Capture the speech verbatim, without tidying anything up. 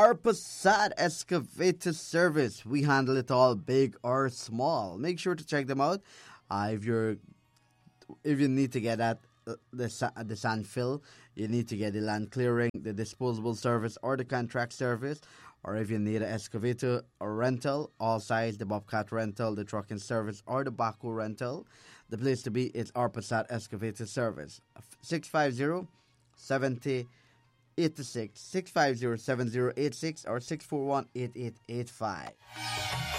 Arpasad Excavator Service. We handle it all, big or small. Make sure to check them out. Uh, if you're if you need to get at uh, the sa- the sand fill, you need to get the land clearing, the disposable service, or the contract service. Or if you need an excavator or rental, all size, the Bobcat rental, the trucking service, or the backhoe rental, the place to be is Arpasad Excavator Service. six five zero, seven zero eight six, six five zero, seven zero eight six, or six four one, eight eight eight five.